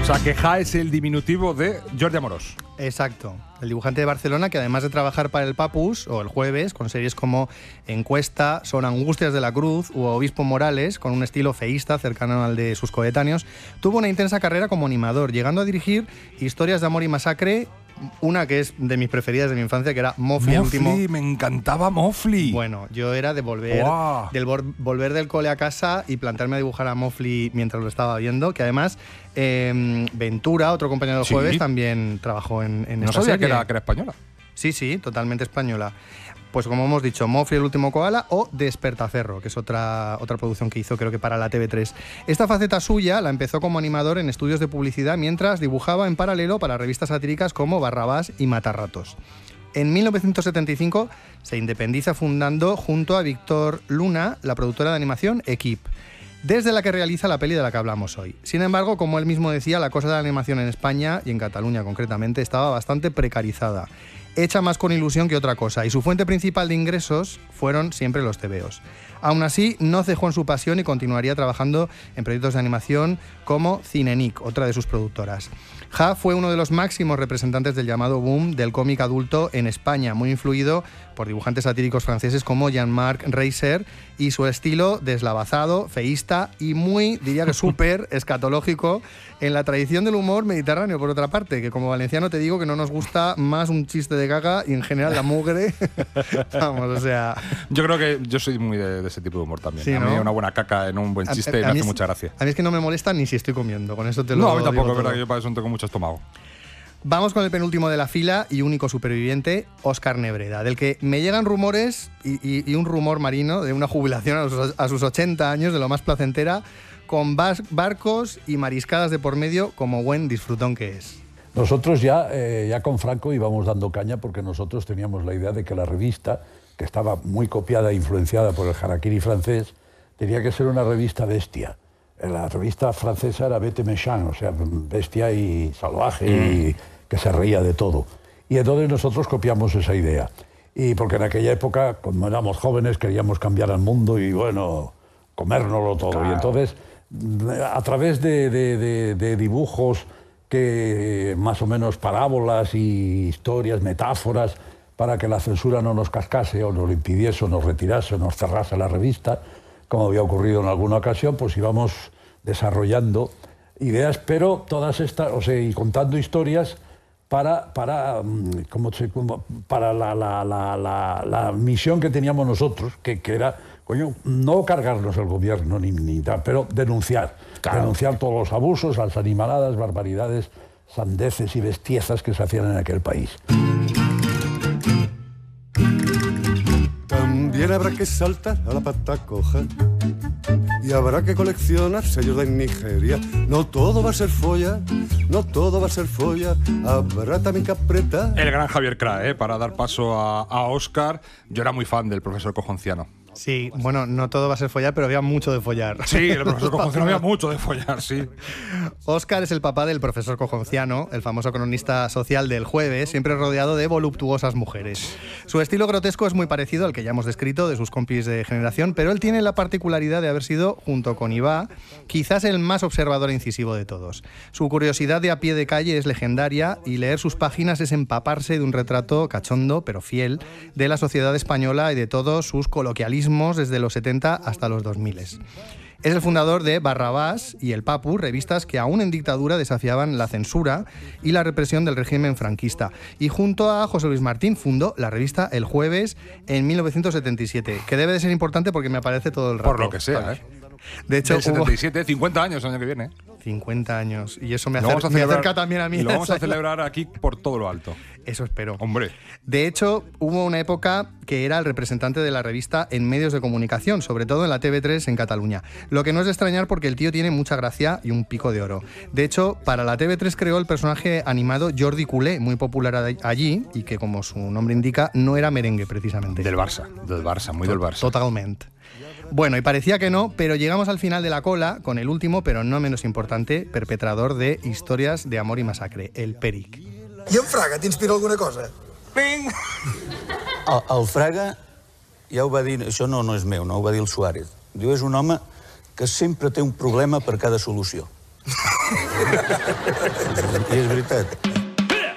O sea, que Ja es el diminutivo de Jordi Amorós. Exacto. El dibujante de Barcelona que además de trabajar para el Papus o el Jueves con series como Encuesta, Son Angustias de la Cruz u Obispo Morales con un estilo feísta cercano al de sus coetáneos, tuvo una intensa carrera como animador, llegando a dirigir Historias de Amor y Masacre, una que es de mis preferidas de mi infancia, que era Mofli, el último. Me encantaba Mofli. Bueno, yo era de volver, volver del cole a casa y plantarme a dibujar a Mofli mientras lo estaba viendo, que además Ventura, otro compañero del Jueves, también trabajó en esta serie. No sabía que era española. Sí, totalmente española. Pues como hemos dicho, Mofli, el último koala, o Despertaferro, que es otra producción que hizo, creo que para la TV3. Esta faceta suya la empezó como animador en estudios de publicidad mientras dibujaba en paralelo para revistas satíricas como Barrabás y Matarratos. En 1975 se independiza fundando junto a Víctor Luna la productora de animación Equip, desde la que realiza la peli de la que hablamos hoy. Sin embargo, como él mismo decía, la cosa de la animación en España, y en Cataluña concretamente, estaba bastante precarizada, hecha más con ilusión que otra cosa, y su fuente principal de ingresos fueron siempre los tebeos. Aún así, no cejó en su pasión y continuaría trabajando en proyectos de animación como Cinenic, otra de sus productoras. Ja fue uno de los máximos representantes del llamado boom del cómic adulto en España, muy influido por dibujantes satíricos franceses como Jean-Marc Reiser, y su estilo deslavazado, feísta y muy, diría que súper escatológico en la tradición del humor mediterráneo, por otra parte, que como valenciano te digo que no nos gusta más un chiste de caca y en general la mugre. Vamos, o sea... Yo creo que yo soy muy de ese tipo de humor también. Sí, a mí ¿no? una buena caca en un buen chiste me hace mucha gracia. A mí es que no me molesta ni si estoy comiendo, con eso te lo digo. No, a mí tampoco, es verdad todo. que yo para eso no tengo mucho estómago. Vamos con el penúltimo de la fila y único superviviente, Óscar Nebreda, del que me llegan rumores y un rumor marino de una jubilación a sus 80 años de lo más placentera, con barcos y mariscadas de por medio como buen disfrutón que es. Nosotros ya con Franco íbamos dando caña porque nosotros teníamos la idea de que la revista, que estaba muy copiada e influenciada por el harakiri francés, tenía que ser una revista bestia. La revista francesa era bête méchant, o sea, bestia y salvaje y que se reía de todo. Y entonces nosotros copiamos esa idea. Y porque en aquella época, cuando éramos jóvenes, queríamos cambiar al mundo y, bueno, comérnoslo todo. Claro. Y entonces, a través de dibujos, que más o menos parábolas y historias, metáforas, para que la censura no nos cascase o nos lo impidiese o nos retirase o nos cerrase la revista, como había ocurrido en alguna ocasión, pues íbamos desarrollando ideas, pero todas estas, o sea, y contando historias para la misión que teníamos nosotros, que era, coño, no cargarnos el gobierno ni tal, pero denunciar. Claro. Denunciar todos los abusos, las animaladas, barbaridades, sandeces y bestiezas que se hacían en aquel país. También habrá que saltar a la pata coja y habrá que coleccionar sellos de Nigeria. No todo va a ser folla, no todo va a ser folla, habrá también que apretar. El gran Javier Cra, para dar paso a Óscar. Yo era muy fan del profesor Cojonciano. Sí, bueno, no todo va a ser follar, pero había mucho de follar. Sí, el profesor Cojonciano había mucho de follar, sí. Óscar es el papá del profesor Cojonciano, el famoso cronista social del Jueves, siempre rodeado de voluptuosas mujeres. Su estilo grotesco es muy parecido al que ya hemos descrito de sus compis de generación, pero él tiene la particularidad de haber sido, junto con Ibá, quizás el más observador e incisivo de todos. Su curiosidad de a pie de calle es legendaria y leer sus páginas es empaparse de un retrato cachondo, pero fiel, de la sociedad española y de todos sus coloquialismos desde los 70 hasta los 2000. Es el fundador de Barrabás y El Papu, revistas que aún en dictadura desafiaban la censura y la represión del régimen franquista. Y junto a José Luis Martín fundó la revista El Jueves en 1977, que debe de ser importante porque me aparece todo el rato. Por lo que sea, De hecho, del 77, 50 años el año que viene. 50 años. Y eso me acerca también a mí. Y lo vamos a celebrar aquí por todo lo alto. Eso espero. Hombre. De hecho, hubo una época que era el representante de la revista en medios de comunicación, sobre todo en la TV3 en Cataluña. Lo que no es de extrañar porque el tío tiene mucha gracia y un pico de oro. De hecho, para la TV3 creó el personaje animado Jordi Culé, muy popular allí, y que, como su nombre indica, no era merengue precisamente. Del Barça, muy del Barça. Totalmente. Bueno, y parecía que no, pero llegamos al final de la cola con el último, pero no menos importante, perpetrador de Historias de Amor y Masacre, el Peric. I en Fraga t'inspira alguna cosa? Ping! El Fraga ja ho va dir, això no és meu, no ho va dir el Suárez. Diu, és un home que sempre té un problema per cada solució. I és veritat.